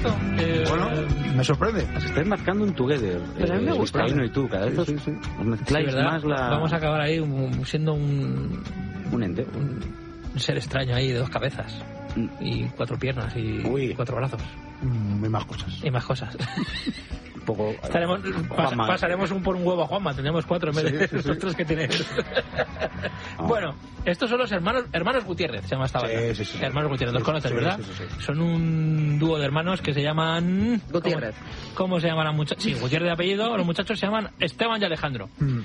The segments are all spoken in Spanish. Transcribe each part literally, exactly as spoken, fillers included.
esto? Eh, Bueno, me sorprende. Os estáis marcando un together. Pues a mí me eh, gusta. Vizcaíno y tú, cada vez Sí, os, sí, sí. os mezcláis Sí, ¿verdad? más la... Vamos a acabar ahí un- siendo un, Un ente. un ser extraño ahí de dos cabezas y cuatro piernas y Uy. cuatro brazos Mm, hay más cosas. y más cosas. Un poco... Estaremos, pas- Juanma. pasaremos un por un huevo a Juanma, tendremos cuatro en vez de Sí, sí, sí. los tres que tiene él. Bueno, estos son los hermanos hermanos Gutiérrez, se llama esta banda. Sí, sí, sí. Hermanos Gutiérrez, los Sí, conoces, sí, ¿verdad? sí, sí, sí. Son un dúo de hermanos que se llaman... Gutiérrez. ¿Cómo, cómo se llaman los muchachos? Sí, Gutiérrez de apellido, los muchachos se llaman Esteban y Alejandro. Mm.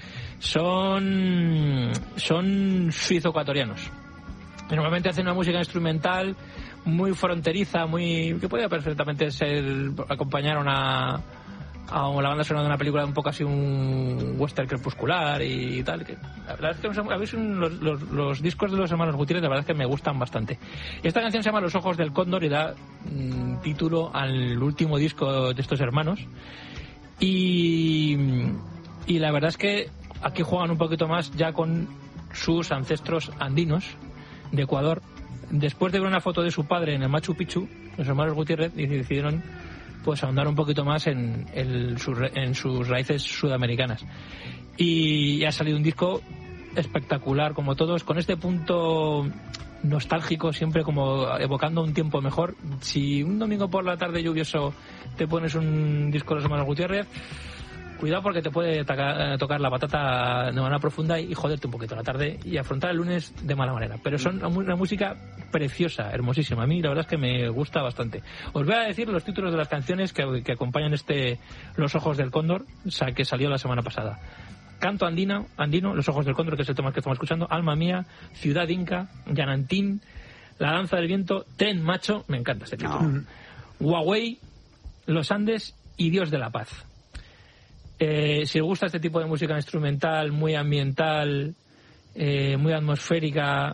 Son son suizo-ecuatorianos. Normalmente hacen una música instrumental muy fronteriza, muy que podría perfectamente ser acompañar a una a la banda sonora de una película un poco así un western crepuscular y tal. Que, la verdad es que a veces los, los, los discos de los hermanos Gutiérrez la verdad es que me gustan bastante. Esta canción se llama Los ojos del cóndor y da mm, título al último disco de estos hermanos. Y, y la verdad es que aquí juegan un poquito más ya con sus ancestros andinos de Ecuador. Después de ver una foto de su padre en el Machu Picchu, los hermanos Gutiérrez decidieron pues ahondar un poquito más en, el, sus, en sus raíces sudamericanas. Y ha salido un disco espectacular, como todos, con este punto nostálgico, siempre como evocando un tiempo mejor. Si un domingo por la tarde lluvioso te pones un disco de los hermanos Gutiérrez, cuidado porque te puede taca, tocar la patata de manera profunda y joderte un poquito la tarde y afrontar el lunes de mala manera. Pero son una música preciosa, hermosísima. A mí la verdad es que me gusta bastante. Os voy a decir los títulos de las canciones que, que acompañan este Los ojos del cóndor, que salió la semana pasada. Canto andino, andino, Los ojos del cóndor, que es el tema que estamos escuchando, Alma mía, Ciudad Inca, Yanantín, La danza del viento, Tren macho, me encanta este título. No. Huawei, Los Andes y Dios de la paz. Eh, si os gusta este tipo de música instrumental, muy ambiental, eh, muy atmosférica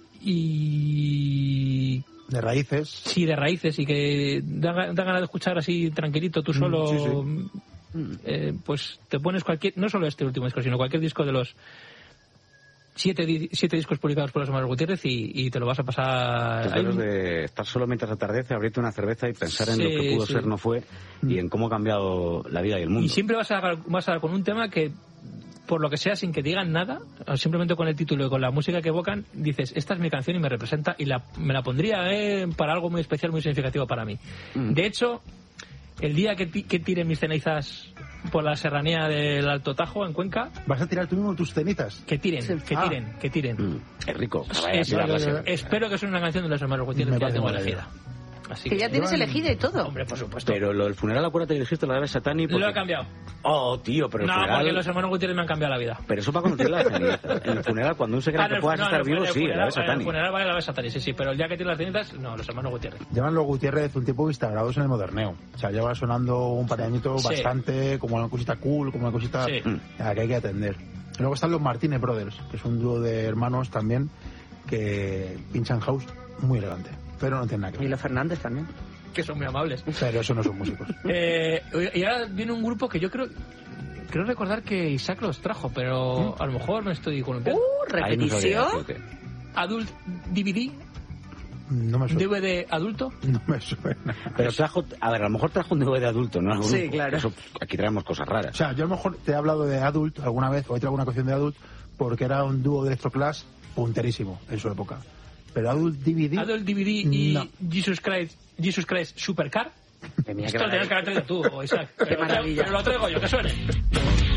y... De raíces. Sí, de raíces y que da, da ganas de escuchar así tranquilito, tú solo... Sí, sí. Eh, pues te pones cualquier... No solo este último disco, sino cualquier disco de los siete, di- siete discos publicados por los hermanos Gutiérrez y, y te lo vas a pasar... Te Hay acuerdas un- de estar solo mientras atardece, abrirte una cerveza y pensar en Sí, lo que pudo sí. ser, no fue, y en cómo ha cambiado la vida y el mundo. Y siempre vas a, vas a dar con un tema que, por lo que sea, sin que te digan nada, o simplemente con el título y con la música que evocan, dices, esta es mi canción y me representa, y la, me la pondría eh, para algo muy especial, muy significativo para mí. Mm. De hecho, el día que, ti- que tire mis cenizas por la serranía del Alto Tajo, en Cuenca, ¿Vas a tirar tú mismo tus cenizas? que tiren, Sí. que Ah. tiren, que tiren. Mm, es rico. Vaya, Es- tirarla así. espero que sea una canción de los hermanos Gutiérrez Me que ya parece tengo buena elegida. Así Que ya tienes llevan- elegida y todo. Hombre, por supuesto. Pero lo del funeral, acuérdate que dijiste la de Satani. Porque... Lo he cambiado. Oh, tío, pero el No, funeral... porque los hermanos Gutiérrez me han cambiado la vida. Pero eso para cuando te la ceniza. En el funeral, cuando uno se cree Ah, que el- puedas no, estar el- vivo, el sí, la funeral- de Satani. El funeral vale la de Satani, sí, sí, pero el día que tiene las cenizas, no, los hermanos Gutiérrez. Llevan los Gutiérrez un tiempo instalados en el moderneo. O sea, lleva sonando un par de añitos Sí. bastante, como una cosita cool, como una cosita Sí. a la que hay que atender. Y luego están los Martínez Brothers, que es un dúo de hermanos también que pinchan house muy elegante. Pero no tiene nada que Y ver. los Fernández también. Que son muy amables. Pero eso no son músicos. Eh, y ahora viene un grupo que yo creo... Creo recordar que Isaac los trajo, pero a lo mejor me estoy columpiando. Uh, Ahí no sabría repetición. decirte. Adult D V D, No me suena. D V D adulto. No me suena. Pero trajo, a ver, a lo mejor trajo un D V D adulto, ¿no? Algún- Sí, claro. Eso, aquí traemos cosas O raras. sea, yo a lo mejor te he hablado de Adult alguna vez, o he traído una canción de Adult, porque era un dúo de Electroclash punterísimo en su época. Pero Adult D V D... Adult D V D y No. Jesus Christ, Jesus Christ Supercar. Mira, Esto lo tenías que haber traído tú, Isaac. Pero, lo traigo- maravilla. pero lo traigo yo, que suene.